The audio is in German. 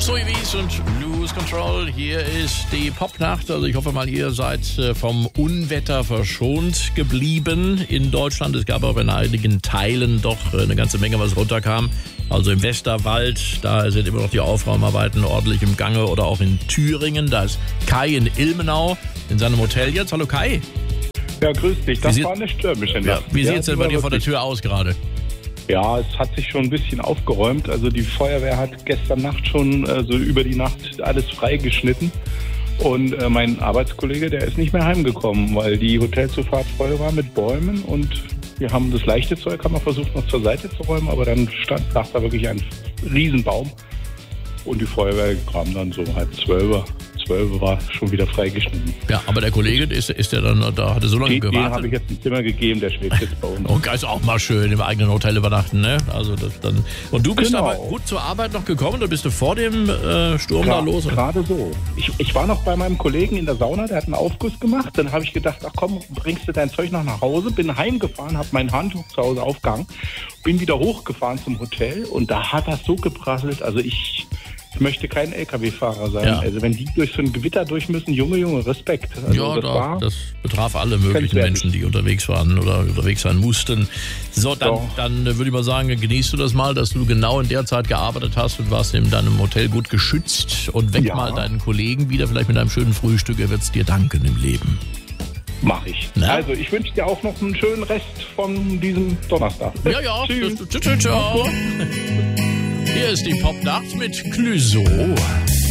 Zoe Wies und Lose Control. Hier ist die Popnacht. Also ich hoffe mal, ihr seid vom Unwetter verschont geblieben in Deutschland. Es gab aber in einigen Teilen doch eine ganze Menge, was runterkam. Also im Westerwald, da sind immer noch die Aufräumarbeiten ordentlich im Gange. Oder auch in Thüringen. Da ist Kai in Ilmenau in seinem Hotel jetzt. Hallo Kai. Ja, grüß dich. Das war eine stürmische Nacht. Wie sieht es denn bei dir vor der Tür aus gerade? Ja, es hat sich schon ein bisschen aufgeräumt. Also die Feuerwehr hat gestern Nacht schon so über die Nacht alles freigeschnitten. Und mein Arbeitskollege, der ist nicht mehr heimgekommen, weil die Hotelzufahrt voll war mit Bäumen. Und wir haben das leichte Zeug, haben wir versucht noch zur Seite zu räumen, aber dann lag da wirklich ein Riesenbaum. Und die Feuerwehr kam dann so 11:30. 12 war schon wieder freigeschnitten. Ja, aber der Kollege, ist der dann, da hatte so lange gewartet? Den habe ich jetzt ein Zimmer gegeben, der schläft jetzt bei uns. Und ist auch mal schön im eigenen Hotel übernachten, ne? Also das dann. Und du bist aber gut zur Arbeit noch gekommen, oder bist du vor dem Sturm da los? Gerade so. Ich war noch bei meinem Kollegen in der Sauna, der hat einen Aufguss gemacht. Dann habe ich gedacht, ach komm, bringst du dein Zeug noch nach Hause? Bin heimgefahren, habe mein Handtuch zu Hause aufgehangen, bin wieder hochgefahren zum Hotel und da hat das so geprasselt. Also ich möchte kein LKW-Fahrer sein. Ja. Also wenn die durch so ein Gewitter durch müssen, Junge, Respekt. Also ja, das betraf alle möglichen Menschen, die unterwegs waren oder unterwegs sein mussten. So, dann würde ich mal sagen, genießt du das mal, dass du genau in der Zeit gearbeitet hast und warst in deinem Hotel gut geschützt und weck mal deinen Kollegen wieder, vielleicht mit einem schönen Frühstück, er wird es dir danken im Leben. Mach ich. Na? Also ich wünsche dir auch noch einen schönen Rest von diesem Donnerstag. Ja. Tschüss. Ciao. Hier ist die Popnacht mit Clouseau.